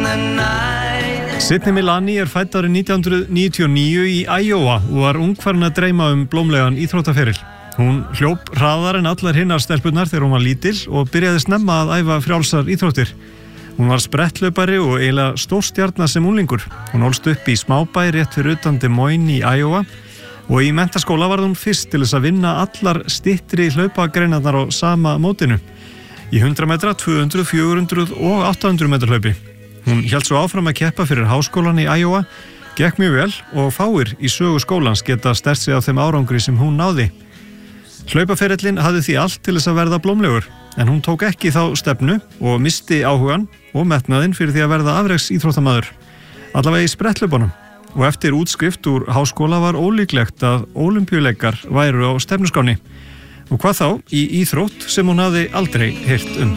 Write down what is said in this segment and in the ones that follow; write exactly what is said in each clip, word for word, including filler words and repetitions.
Sydney Milani er fædd árið nítján hundruð níutíu og níu í Iowa og var ungfarin að dreyma um blómlegan íþróttaferil. Hún hljóp hraðar en allar hinnar stelpurnar þegar hún var lítil og byrjaði snemma að æfa frjálsar íþróttir. Hún var spretthlaupari og eiginlega stórstjarna sem unglingur. Hún ólst upp í smábæ rétt fyrir utan Des Moines í Iowa og í menntaskóla var hún fyrst til þess að vinna allar styttri hlaupagreinarnar á sama mótinu. Í hundrað metra, tvö hundruð, fjögur hundruð og átta hundruð metra hlaupi. Hún hélt svo áfram að keppa fyrir háskólan í Iowa, gekk mjög vel og fáir í sögu skólans geta sterkt sig á þeim árangri sem hún náði. Hlaupaferillinn hafði því allt til þess að verða blómlegur, en hún tók ekki þá stefnu og misti áhugan og metnaðinn fyrir því að verða afreks íþróttamaður, allavega í spretthlaupunum. Og eftir útskrift úr háskóla var ólíklegt að ólympíuleikar væru á stefnuskránni. Og hvað þá í íþrótt sem hún hafði aldrei heyrt um.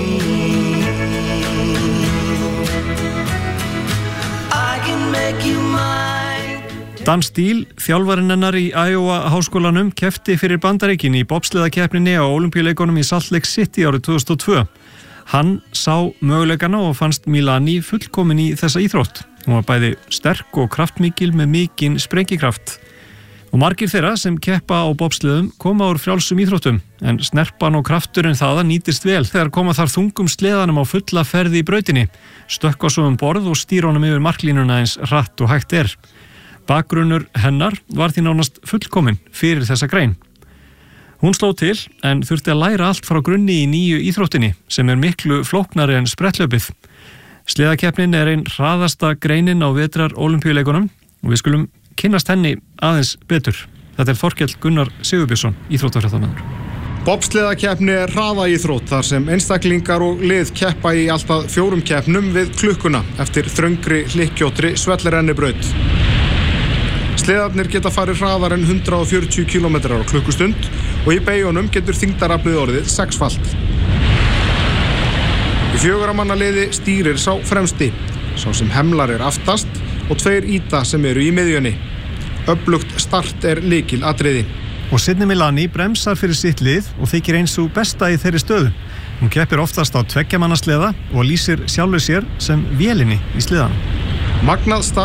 Dan Steele, þjálfarinn hennar í Iowa háskólanum, keppti fyrir Bandaríkin í bobsleðakeppninni á Ólympíuleikunum í Salt Lake City árið tvö þúsund og tvö. Hann sá möguleikana og fannst Milani fullkomin í þessa íþrótt. Hún var bæði sterk og kraftmikil með mikinn sprengikraft. Og margir þeirra sem keppa á bobsleðum koma úr frjálsum íþróttum, en snerpan og krafturinn þaðan nýtist vel þegar koma þar þungum sleðanum á fulla ferði í brautinni, stökkva svo um borð og stýra honum yfir marklínuna eins hratt og hægt er. Bakgrunnur hennar var því nánast fullkomin fyrir þessa grein. Hún sló til en þurfti að læra allt frá grunni í nýju íþróttinni sem er miklu flóknari en spretthlaupið. Sleðakeppnin er ein hraðasta greinin á vetrar Ólympíuleikunum og við skulum kynnast henni aðeins betur. Þetta er Þorkell Gunnar Sigurbjörnsson, íþróttafréttamaður. Bobsleðakeppni er hraðaíþrótt þar sem einstaklingar og lið keppa í alltaf fjórum keppnum við klukkuna eftir þröngri hlykkjóttri svellirennibraut. Sleðarnir geta farið hraðar en hundrað og fjörutíu kílómetrar á klukkustund og í beyjunum getur þyngdaraflið orðið sexfalt. Í fjögurra manna liði stýrir sá fremsti, sá sem hemlar er aftast og tveir íta sem eru í miðjunni. Öflugt start er lykilatriði. Og Sydney Milani bremsar fyrir sitt lið og þykir eins og besta í þeirri stöðu. Hún keppir oftast á tveggja manna sleða og lýsir sjálfur sér sem vélinni í sleðanum. Magnað start